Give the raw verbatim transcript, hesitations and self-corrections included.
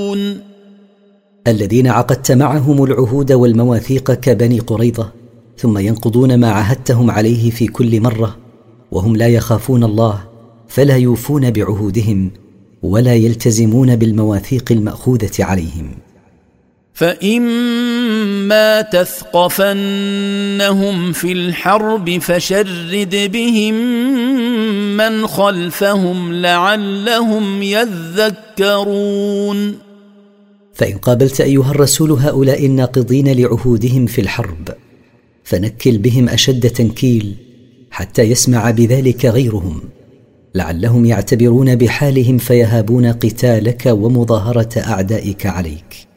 الذين عقدت معهم العهود والمواثيق كبني قريظة، ثم ينقضون ما عهدتهم عليه في كل مرة وهم لا يخافون الله، فلا يوفون بعهودهم ولا يلتزمون بالمواثيق المأخوذة عليهم. فإما تثقفنهم في الحرب فشرد بهم من خلفهم لعلهم يذكرون. فإن قابلت أيها الرسول هؤلاء الناقضين لعهودهم في الحرب فنكل بهم أشد تنكيل حتى يسمع بذلك غيرهم، لعلهم يعتبرون بحالهم فيهابون قتالك ومظاهرة أعدائك عليك.